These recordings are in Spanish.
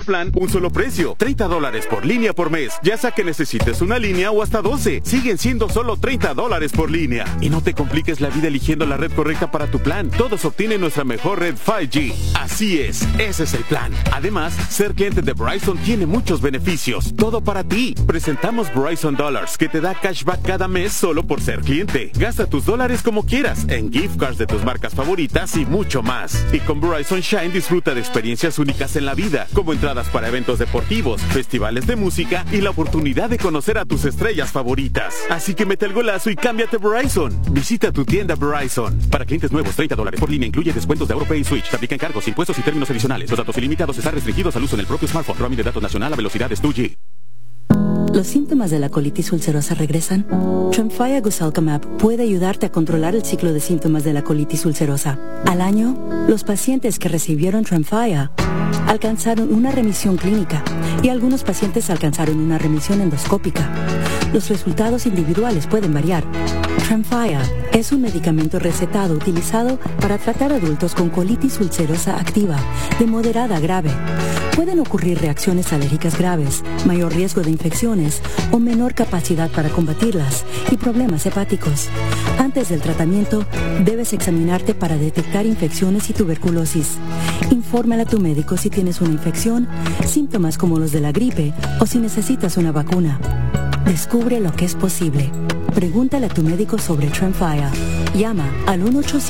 plan, un solo precio. $30 por línea por mes. Ya sea que necesites una línea o hasta 12. Siguen siendo solo $30 por línea. Y no te compliques la vida eligiendo la red correcta para tu plan. Todos obtienen nuestra mejor red 5G. Así es, ese es el plan. Además, ser cliente de Verizon tiene muchos beneficios. Todo para ti. Presentamos Verizon Dollars, que te da cashback cada mes solo por ser cliente. Gasta tus dólares como quieras, en gift cards de tus marcas favoritas y mucho más. Y con Verizon Shine disfruta de experiencias únicas en la vida, como entradas para eventos deportivos, festivales de música y la oportunidad de conocer a tus estrellas favoritas. Así que mete el golazo y cámbiate Verizon. Visita tu tienda Verizon. Para clientes nuevos, $30 por línea incluye descuentos de AuroPay y Switch. Te aplican cargos, impuestos y términos adicionales. Los datos ilimitados están restringidos al uso en el propio smartphone. Roaming de datos nacional a velocidades 2G. ¿Los síntomas de la colitis ulcerosa regresan? Tremfya Guselkumab puede ayudarte a controlar el ciclo de síntomas de la colitis ulcerosa. Al año, los pacientes que recibieron Tremfya alcanzaron una remisión clínica y algunos pacientes alcanzaron una remisión endoscópica. Los resultados individuales pueden variar. Tremfya es un medicamento recetado utilizado para tratar adultos con colitis ulcerosa activa de moderada a grave. Pueden ocurrir reacciones alérgicas graves, mayor riesgo de infecciones o menor capacidad para combatirlas y problemas hepáticos. Antes del tratamiento, debes examinarte para detectar infecciones y tuberculosis. Infórmale a tu médico si tienes una infección, síntomas como los de la gripe o si necesitas una vacuna. Descubre lo que es posible. Pregúntale a tu médico sobre Tremfya. Llama al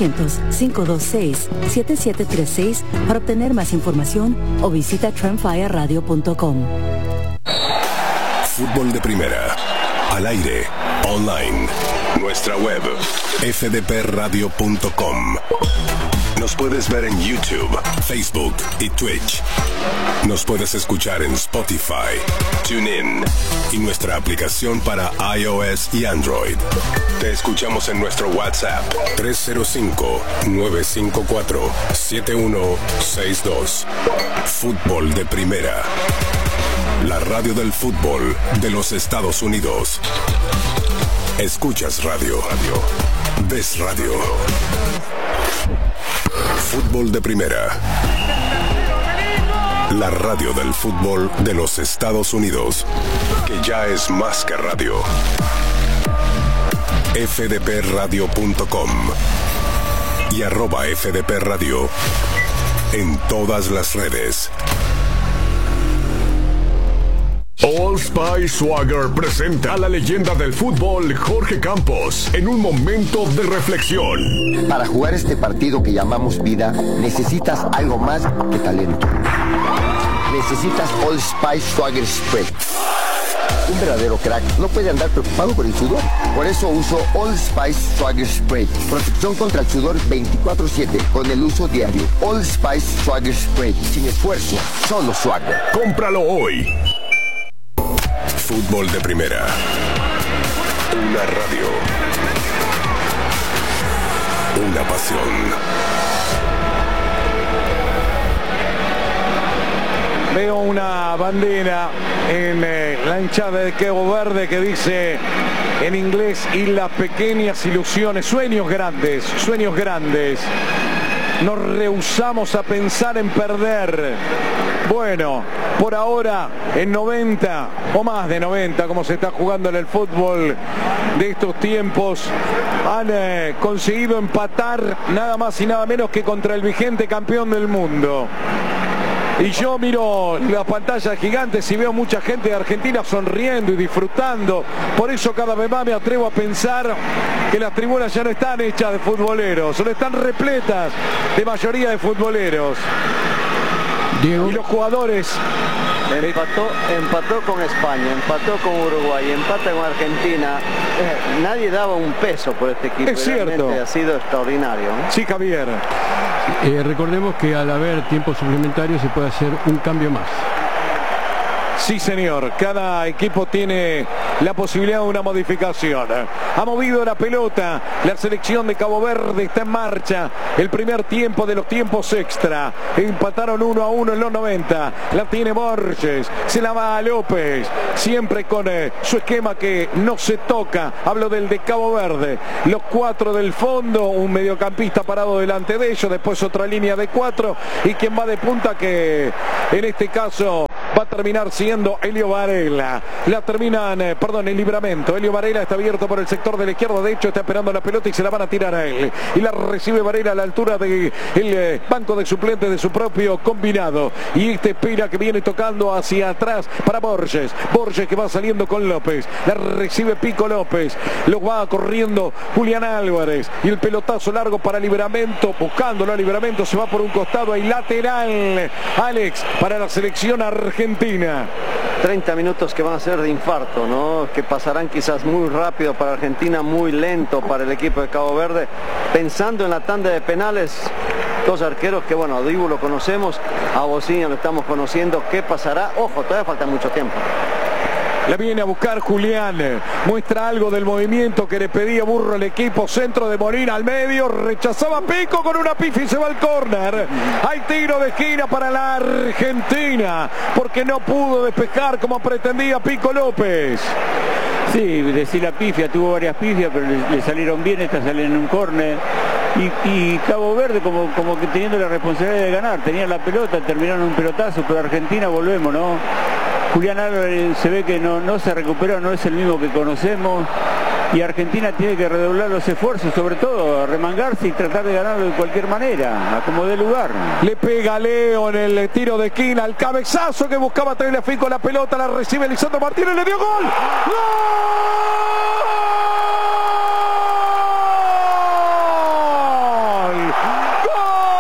1-800-526-7736 para obtener más información o visita tremfyaradio.com. Fútbol de primera. Al aire. Online. Nuestra web. fdpradio.com. Nos puedes ver en YouTube, Facebook y Twitch. Nos puedes escuchar en Spotify, TuneIn y nuestra aplicación para iOS y Android. Te escuchamos en nuestro WhatsApp 305-954-7162. Fútbol de primera. La radio del fútbol de los Estados Unidos. Escuchas radio. Ves radio. Fútbol de primera. La radio del fútbol de los Estados Unidos, que ya es más que radio. fdpradio.com y @fdpradio en todas las redes. Old Spice Swagger presenta a la leyenda del fútbol Jorge Campos en un momento de reflexión. Para jugar este partido que llamamos vida, necesitas algo más que talento. Necesitas Old Spice Swagger Spray. Un verdadero crack no puede andar preocupado por el sudor. Por eso uso Old Spice Swagger Spray. Protección contra el sudor 24/7 con el uso diario. Old Spice Swagger Spray. Sin esfuerzo, solo swagger. Cómpralo hoy. Fútbol de primera. Una radio. Una pasión. Veo una bandera en la hinchada de Cabo Verde que dice en inglés: y las pequeñas ilusiones, sueños grandes, sueños grandes. Nos rehusamos a pensar en perder. Bueno, por ahora en 90 o más de 90, como se está jugando en el fútbol de estos tiempos, han conseguido empatar nada más y nada menos que contra el vigente campeón del mundo. Y yo miro las pantallas gigantes y veo mucha gente de Argentina sonriendo y disfrutando. Por eso cada vez más me atrevo a pensar que las tribunas ya no están hechas de futboleros, solo están repletas de mayoría de futboleros. Diego. Y los jugadores... Empató con España, empató con Uruguay, empata con Argentina. Nadie daba un peso por este equipo. Es cierto. Realmente ha sido extraordinario, ¿no? Sí, Javier. Recordemos que al haber tiempo suplementario se puede hacer un cambio más. Sí, señor. Cada equipo tiene la posibilidad de una modificación. Ha movido la pelota. La selección de Cabo Verde está en marcha. El primer tiempo de los tiempos extra. Empataron 1-1 en los 90. La tiene Borges. Se la va a López. Siempre con su esquema que no se toca. Hablo del de Cabo Verde. Los 4 del fondo. Un mediocampista parado delante de ellos. Después otra línea de 4. Y quien va de punta, que en este caso va a terminar siendo Elio Varela. La terminan, perdón, el Libramento. Elio Varela está abierto por el sector de la izquierda, de hecho está esperando la pelota y se la van a tirar a él. Y la recibe Varela a la altura del banco de suplentes de su propio combinado. Y este espera que viene tocando hacia atrás para Borges. Borges que va saliendo con López. La recibe Pico López. Lo va corriendo Julián Álvarez. Y el pelotazo largo para Libramento. Buscándolo a Libramento. Se va por un costado. Hay lateral. Alex para la selección argentina. 30 minutos que van a ser de infarto, ¿no? Que pasarán quizás muy rápido para Argentina, muy lento para el equipo de Cabo Verde. Pensando en la tanda de penales, dos arqueros que, bueno, a Dibu lo conocemos, a Bocina lo estamos conociendo. ¿Qué pasará? Ojo, todavía falta mucho tiempo. La viene a buscar Julián, muestra algo del movimiento que le pedía Burro al equipo, centro de Molina al medio, rechazaba Pico con una pifia y se va al córner. Hay tiro de esquina para la Argentina, porque no pudo despejar como pretendía Pico López. Sí, decir la pifia, tuvo varias pifias, pero le salieron bien, estas salen en un córner. Y Cabo Verde como que teniendo la responsabilidad de ganar, tenían la pelota, terminaron un pelotazo, pero Argentina volvemos, ¿no? Julián Álvarez se ve que no se recuperó, no es el mismo que conocemos. Y Argentina tiene que redoblar los esfuerzos, sobre todo remangarse y tratar de ganarlo de cualquier manera, a como dé lugar. Le pega Leo en el tiro de esquina, el cabezazo que buscaba Tagliafico, la pelota la recibe Lisandro Martínez, le dio gol. ¡Gol!